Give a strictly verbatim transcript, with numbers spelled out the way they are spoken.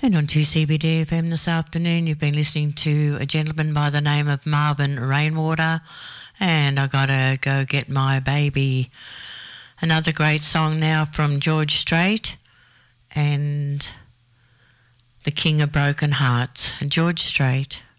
And on two C B D F M this afternoon, you've been listening to a gentleman by the name of Marvin Rainwater, and I gotta go get my baby. Another great song now from George Strait and the King of Broken Hearts, George Strait.